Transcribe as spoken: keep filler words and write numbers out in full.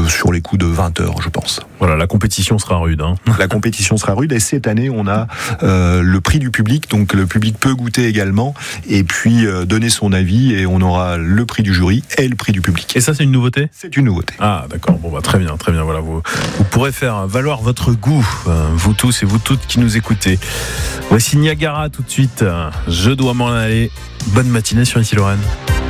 euh, sur les coups de vingt heures, je pense. Voilà, la compétition sera rude. Hein. La compétition sera rude et cette année, on a euh, le prix du public, donc le public peut goûter également et puis euh, donner son avis et on aura le prix du jury et le prix du public. Et ça, c'est une nouveauté ? C'est une nouveauté. Ah, d'accord. Bon, bah, très bien, très bien. Voilà, vous, vous pourrez faire valoir votre goût, euh, vous tous et vous toutes qui nous écoutez. Voici Niagara tout de suite. Je dois m'en aller. Bonne matinée sur Ici Lorraine.